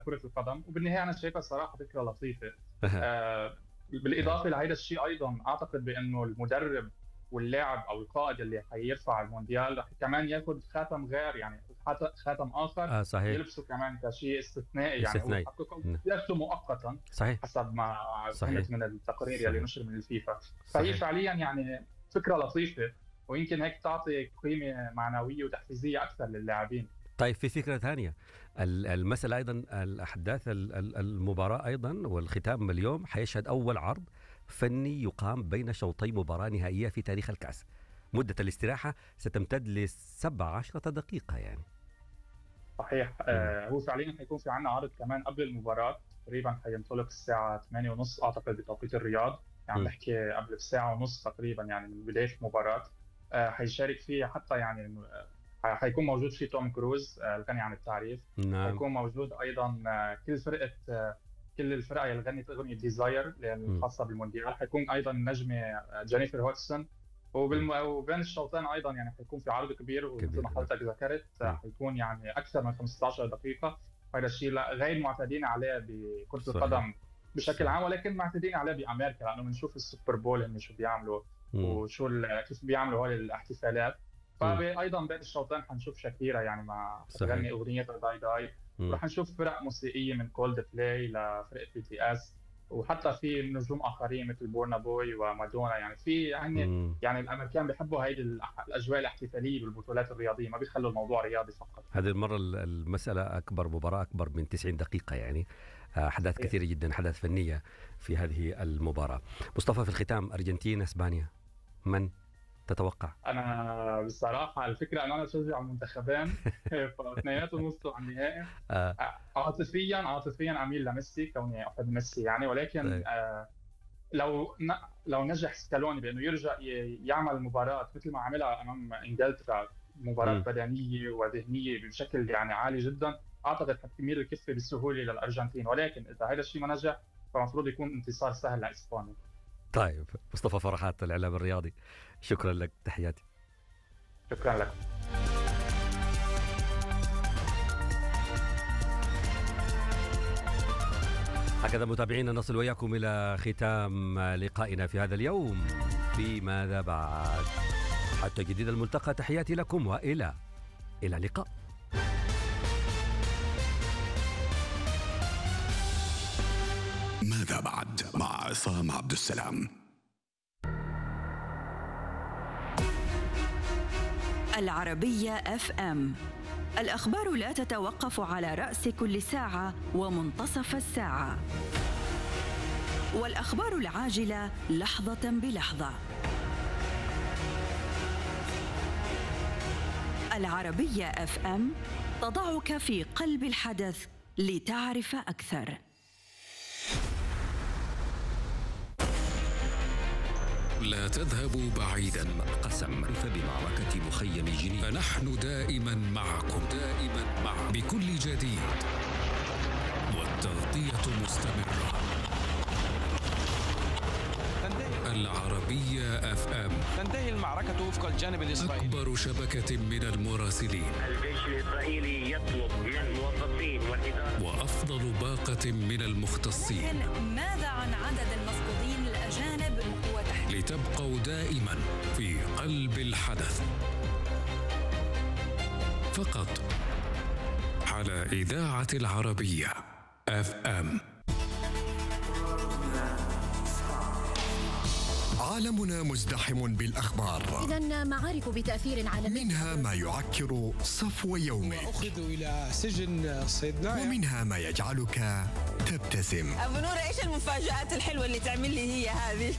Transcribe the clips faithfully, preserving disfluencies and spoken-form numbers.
كرة القدم، وبالنهاية أنا شايفها صراحة فكرة لطيفة. آه بالإضافة لهذا الشيء أيضا أعتقد بأنه المدرب واللاعب أو القائد اللي حيرفع المونديال رح كمان ياخذ خاتم غير، يعني خاتم آخر آه صحيح. يلبسه كمان كشيء استثنائي، يعني استثنائي. هو يلبسه مؤقتا صحيح. حسب ما فهمت من التقرير اللي نشر من الفيفا. فهي صحيح. فعليا يعني فكرة لطيفة، ويمكن هيك تعطي قيمة معنوية وتحفيزية أكثر للاعبين. طيب في فكرة ثانية، المسألة أيضا الأحداث المباراة أيضا والختام اليوم حيشهد أول عرض فني يقام بين شوطي مباراة نهائية في تاريخ الكأس. مدة الاستراحة ستمتد لسبع عشرة دقيقة يعني. صحيح. آه هو فعليا حيكون في عنا عرض كمان قبل المباراة، تقريبا حينطلق الساعة ثمانية وثلاثين أعتقد بتوقيت الرياض، يعني نحكي قبل بساعة ونص تقريبا يعني من بداية المباراة. آه حيشارك فيه حتى يعني حيكون موجود فيه توم كروز الغني عن التعريف. نعم. حيكون موجود أيضا كل فرقة كل الفرقة اللي غنت أغنية ديزاير الخاصة بالمونديال. حيكون أيضا النجمة جينيفر هودسون، وبين الشوطين أيضا يعني حيكون في عرض كبير، ومثل ما حضرتك ذكرت حيكون يعني أكثر من خمسة عشر دقيقة. هذا الشيء غير معتادين عليه بكرة القدم بشكل عام، ولكن معتادين عليه بأمريكا لأنه بنشوف السوبر بول هم شو بيعملوا وشو كيف بيعملوا هول الاحتفالات. فايضا بين الشوطين حنشوف شاكيرا يعني مع تغني اغنيتها داي داي، ورح نشوف فرق موسيقيه من كولد بلاي لفرقه بي تي اس، وحتى في نجوم اخرين مثل بورنا بوي ومادونا. يعني في يعني يعني الامريكان بيحبوا هيدي الاجواء الاحتفاليه بالبطولات الرياضيه، ما بيخلوا الموضوع رياضي فقط. هذه المره المساله اكبر، مباراه اكبر من تسعين دقيقه، يعني احداث كثيره جدا، احداث فنيه في هذه المباراه. مصطفى، في الختام، ارجنتين اسبانيا، من تتوقع؟ انا بصراحه الفكره انه انا بشجع المنتخبين فاثنيناتهم وصلوا على النهائي. آه. عاطفيا عاطفيا اميل لميسي كوني احب ميسي يعني، ولكن آه لو ن... لو نجح سكالوني بانه يرجع يعمل مباراه مثل ما عملها امام انجلترا، مباراه م. بدنيه وذهنيه بشكل يعني عالي جدا، اعتقد حتميل الكفه بسهوله للارجنتين. ولكن اذا هذا الشيء ما نجح فالمفروض يكون انتصار سهل لاسبانيا. طيب مصطفى فرحات، الاعلام الرياضي، شكرا لك، تحياتي. شكرا لك. هكذا متابعينا نصل وياكم إلى ختام لقائنا في هذا اليوم في ماذا بعد. حتى جديد الملتقى، تحياتي لكم وإلى إلى اللقاء. ماذا بعد مع عصام عبد السلام. العربية اف ام، الأخبار لا تتوقف على رأس كل ساعة ومنتصف الساعة، والأخبار العاجلة لحظة بلحظة. العربية اف ام تضعك في قلب الحدث لتعرف أكثر. لا تذهبوا بعيدا، قسم بمعركة مخيم جنين، فنحن دائما معكم، دائما معكم بكل جديد، والتغطية مستمرة. العربية اف ام، تنتهي المعركة وفق الجانب الإسرائيلي. أكبر شبكة من المراسلين. الجيش الإسرائيلي يطلب من الموظفين والإدارة وأفضل باقة من المختصين. ماذا عن عدد المفقودين الأجانب وتحديد؟ لتبقوا دائما في قلب الحدث، فقط على إذاعة العربية اف ام. عالمنا مزدحم بالأخبار، إذن معارك بتأثير عالمي، منها ما يعكر صفو يومك، وأخذوا إلى سجن صيدنايا، ومنها ما يجعلك تبتسم. أبو نور، إيش المفاجآت الحلوة اللي تعمل لي هي هذه؟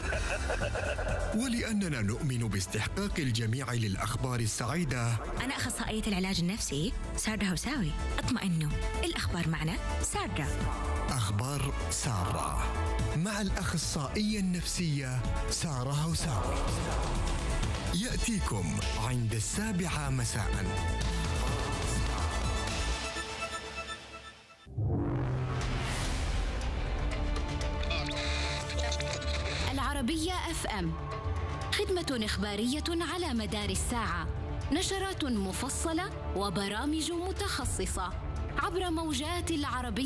ولأننا نؤمن باستحقاق الجميع للأخبار السعيدة، أنا أخصائية العلاج النفسي سارة هوساوي، اطمئنوا، الأخبار معنا سارة. أخبار سارة مع الأخصائية النفسية سارة هوساوي، يأتيكم عند السابعة مساء. العربية اف ام، خدمة إخبارية على مدار الساعة، نشرات مفصلة وبرامج متخصصة، عبر موجات العربية.